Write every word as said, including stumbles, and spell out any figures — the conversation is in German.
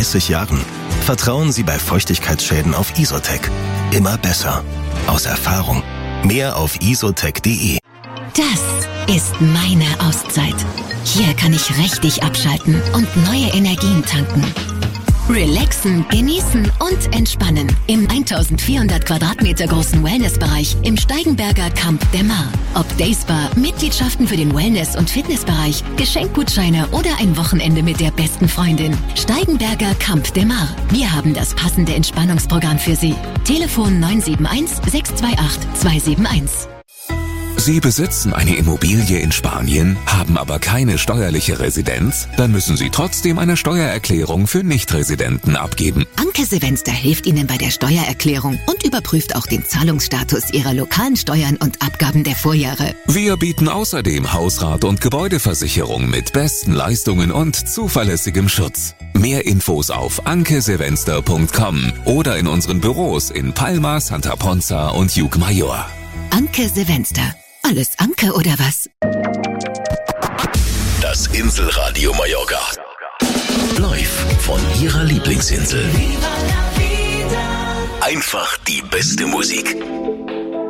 dreißig Jahren vertrauen Sie bei Feuchtigkeitsschäden auf Isotec. Immer besser. Aus Erfahrung. Mehr auf isotec punkt de. Das ist meine Auszeit. Hier kann ich richtig abschalten und neue Energien tanken. Relaxen, genießen und entspannen im eintausendvierhundert Quadratmeter großen Wellnessbereich im Steigenberger Camp de Mar. Ob Dayspa, Mitgliedschaften für den Wellness- und Fitnessbereich, Geschenkgutscheine oder ein Wochenende mit der besten Freundin. Steigenberger Camp de Mar. Wir haben das passende Entspannungsprogramm für Sie. Telefon neun sieben eins, sechs zwei acht, zwei sieben eins. Sie besitzen eine Immobilie in Spanien, haben aber keine steuerliche Residenz? Dann müssen Sie trotzdem eine Steuererklärung für Nichtresidenten abgeben. Anke Silvester hilft Ihnen bei der Steuererklärung und überprüft auch den Zahlungsstatus Ihrer lokalen Steuern und Abgaben der Vorjahre. Wir bieten außerdem Hausrat- und Gebäudeversicherung mit besten Leistungen und zuverlässigem Schutz. Mehr Infos auf anke silvester punkt com oder in unseren Büros in Palma, Santa Ponza und Llucmajor. Anke Silvester. Alles Anke oder was? Das Inselradio Mallorca. Live von Ihrer Lieblingsinsel. Einfach die beste Musik.